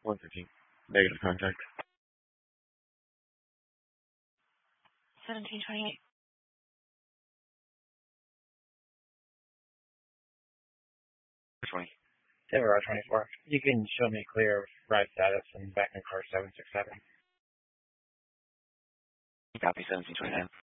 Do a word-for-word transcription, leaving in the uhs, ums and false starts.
one thirteen. Negative contact. seventeen twenty-eight. twenty. Denver R twenty-four. You can show me clear ride status and back in car seven six seven. Copy seventeen twenty-nine.